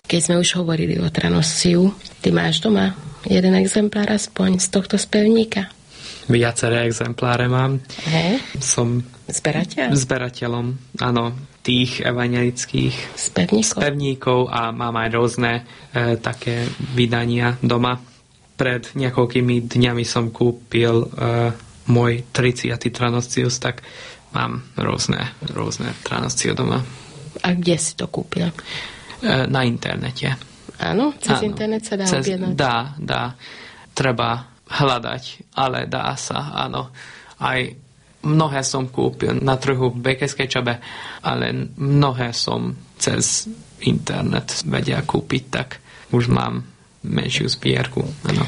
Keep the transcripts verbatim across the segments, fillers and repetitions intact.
Keď sme už hovorili o Tranosiu, ty máš doma jeden exemplár aspoň z tohto spevníka? Viaceré exempláre mám. Hej. Som Zberateľ? zberateľom, áno, tých evangelických Spevníkov? spevníkov a mám aj rôzne e, také vydania doma. Pred niekoľkými dňami som kúpil e, môj tridsiaty Tranosius, tak mám rôzne, rôzne Tranosiu doma. A kde si to kúpil? Na internete. Áno? Cez Áno. internet sa dá Cez, objednať? Dá, dá. Treba hľadať, ale dá sa, áno. Aj mnohé som kúpil na trhu v Bekeskej Čabe, ale mnohé som cez internet vedia kúpiť, tak už mám menšiu zbierku. Áno.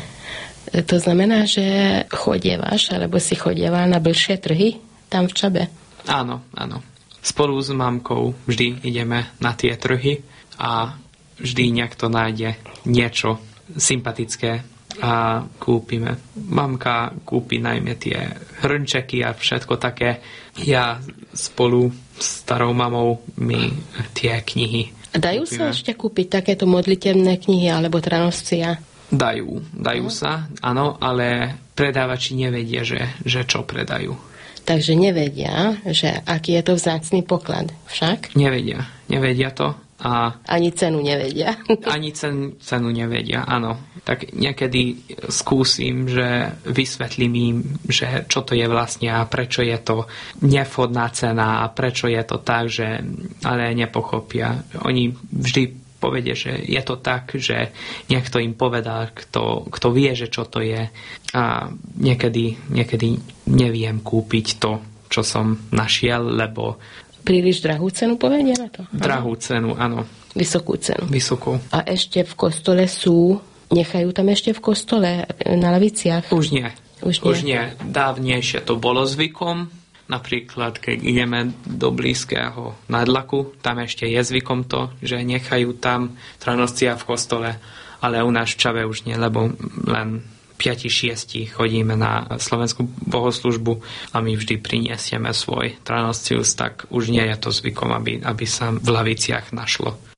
To znamená, že chodievaš, alebo si chodieval na bližšie trhy tam v Čabe? Áno, áno. Spolu s mamkou vždy ideme na tie trhy a vždy niekto nájde niečo sympatické a kúpime. Mamka kúpi najmä tie hrnčeky a všetko také. Ja spolu s starou mamou mi tie knihy Dajú kúpime. sa ešte kúpiť takéto modlitebné knihy alebo Tranoscia? Dajú, dajú no. sa, áno, ale predávači nevedia, že, že čo predajú. Takže nevedia, že aký je to vzácny poklad. Však? Nevedia, nevedia to. A ani cenu nevedia. Ani cen, cenu nevedia, áno. Tak niekedy skúsim, že vysvetlím im, že čo to je vlastne a prečo je to nevhodná cena a prečo je to tak, že ale nepochopia. Oni vždy povedia, že je to tak, že niekto im povedal, kto, kto vie, že čo to je. A niekedy, niekedy neviem kúpiť to, čo som našiel, lebo príliš drahú cenu povedia na to? Drahú cenu, áno. Vysokú cenu. Vysokú. A ešte v kostole sú, nechajú tam ešte v kostole na laviciach? Už nie. Už nie. Už nie. Dávnejšie to bolo zvykom. Napríklad, keď ideme do blízkeho Nadlaku, tam ešte je zvykom to, že nechajú tam Tranoscia v kostole, ale u nás v Čave už nie, lebo len päť šesť chodíme na slovenskú bohoslužbu a my vždy priniesieme svoj Tranosius, tak už nie je to zvykom, aby, aby sa v laviciach našlo.